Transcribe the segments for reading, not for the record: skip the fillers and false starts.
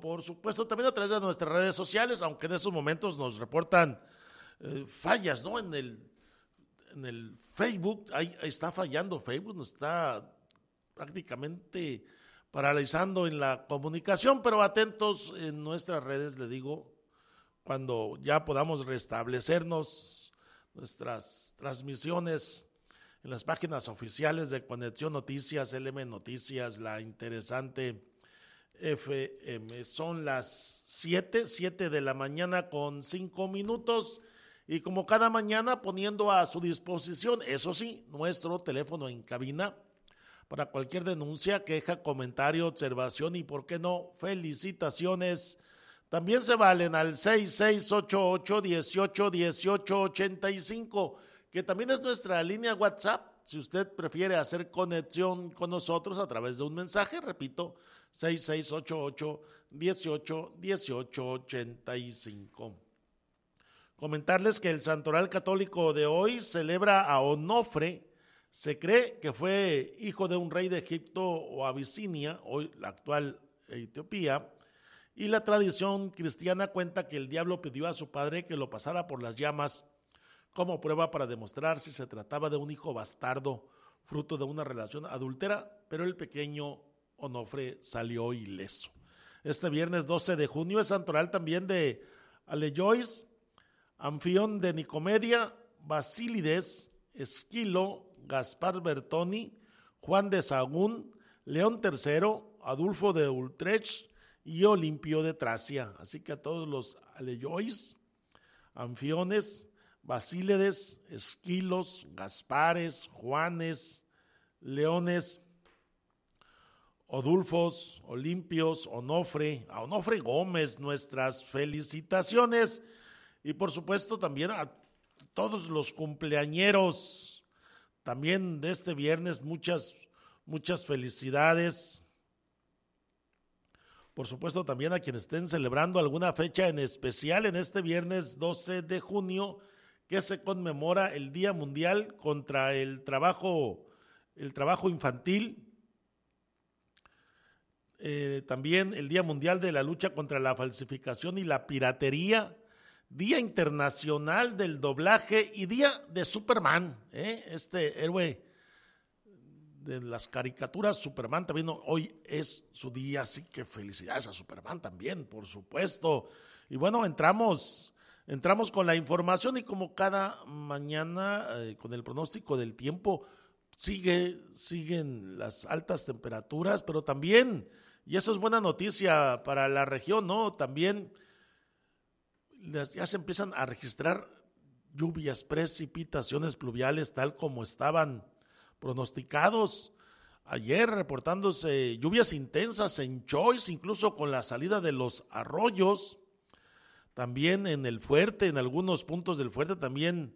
por supuesto, también a través de nuestras redes sociales, aunque en esos momentos nos reportan fallas, ¿no? En el Facebook, ahí está fallando Facebook, nos está prácticamente paralizando en la comunicación, pero atentos en nuestras redes, le digo, cuando ya podamos restablecernos nuestras transmisiones en las páginas oficiales de Conexión Noticias, LM Noticias, La Interesante FM. Son las 7 de la mañana con 5 minutos y como cada mañana poniendo a su disposición, eso sí, nuestro teléfono en cabina para cualquier denuncia, queja, comentario, observación y, por qué no, felicitaciones. También se valen al 6688-181885, que también es nuestra línea WhatsApp. Si usted prefiere hacer conexión con nosotros a través de un mensaje, repito, 6688-181885. Comentarles que el Santoral Católico de hoy celebra a Onofre. Se cree que fue hijo de un rey de Egipto o Abisinia, hoy la actual Etiopía, y la tradición cristiana cuenta que el diablo pidió a su padre que lo pasara por las llamas como prueba para demostrar si se trataba de un hijo bastardo, fruto de una relación adúltera, pero el pequeño Onofre salió ileso. Este viernes 12 de junio es santoral también de Aleyois, Anfión de Nicomedia, Basílides, Esquilo, Gaspar Bertoni, Juan de Sahagún, León III, Adulfo de Utrecht y Olimpio de Tracia. Así que a todos los Aleyois, Anfiones, Basílides, Esquilos, Gaspares, Juanes, Leones, Odulfos, Olimpios, Onofre, a Onofre Gómez, nuestras felicitaciones. Y por supuesto también a todos los cumpleañeros también de este viernes, muchas felicidades. Por supuesto también a quienes estén celebrando alguna fecha en especial en este viernes 12 de junio, que se conmemora el Día Mundial contra el trabajo infantil. También el Día Mundial de la Lucha contra la Falsificación y la Piratería, Día Internacional del Doblaje y Día de Superman, este héroe de las caricaturas, Superman también hoy es su día, así que felicidades a Superman también, por supuesto. Y bueno, entramos con la información y como cada mañana con el pronóstico del tiempo, siguen las altas temperaturas, pero también, y eso es buena noticia para la región, ¿no? También ya se empiezan a registrar lluvias, precipitaciones pluviales tal como estaban pronosticados. Ayer reportándose lluvias intensas en Choice, incluso con la salida de los arroyos. También en el Fuerte, en algunos puntos del Fuerte también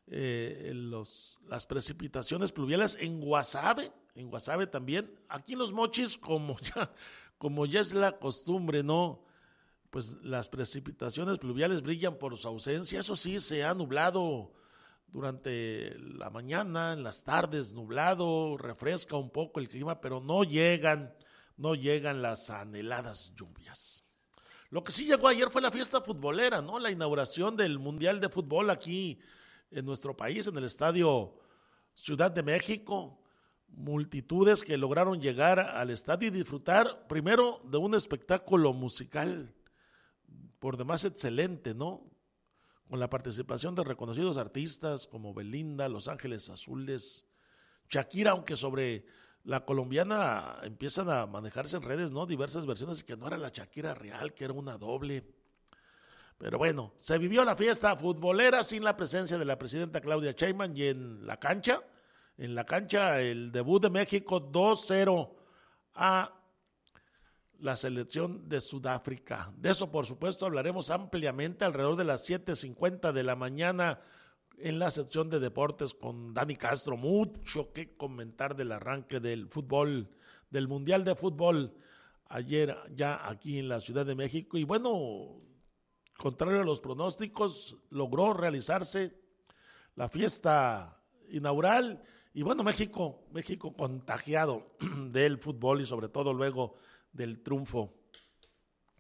las precipitaciones pluviales en Guasave también. Aquí en Los Mochis, como ya es la costumbre, ¿no? Pues las precipitaciones pluviales brillan por su ausencia. Eso sí, se ha nublado durante la mañana, en las tardes nublado, refresca un poco el clima, pero no llegan las anheladas lluvias. Lo que sí llegó ayer fue la fiesta futbolera, ¿no? La inauguración del Mundial de Fútbol aquí en nuestro país, en el Estadio Ciudad de México. Multitudes que lograron llegar al estadio y disfrutar primero de un espectáculo musical por demás excelente, ¿no? Con la participación de reconocidos artistas como Belinda, Los Ángeles Azules, Shakira, aunque sobre la colombiana empiezan a manejarse en redes, ¿no? Diversas versiones que no era la Shakira real, que era una doble. Pero bueno, se vivió la fiesta futbolera sin la presencia de la presidenta Claudia Sheinbaum y en la cancha el debut de México 2-0 a la selección de Sudáfrica. De eso, por supuesto, hablaremos ampliamente alrededor de las 7:50 de la mañana en la sección de deportes con Dani Castro. Mucho que comentar del arranque del fútbol, del Mundial de Fútbol, ayer ya aquí en la Ciudad de México. Y bueno, contrario a los pronósticos, logró realizarse la fiesta inaugural. Y bueno, México contagiado del fútbol y sobre todo luego del triunfo